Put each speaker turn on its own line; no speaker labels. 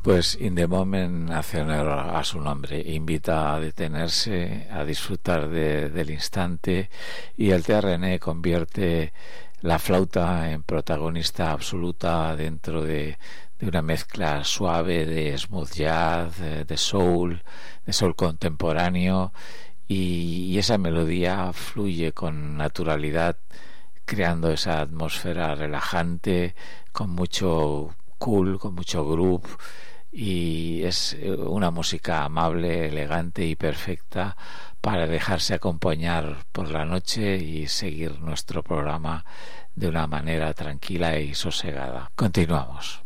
Pues In the Moment hace honor a su nombre, invita a detenerse, a disfrutar del instante, y el TRN convierte la flauta en protagonista absoluta dentro de una mezcla suave de smooth jazz, de soul contemporáneo, y esa melodía fluye con naturalidad, creando esa atmósfera relajante, con mucho cool, con mucho groove, y es una música amable, elegante y perfecta para dejarse acompañar por la noche y seguir nuestro programa de una manera tranquila y sosegada. Continuamos.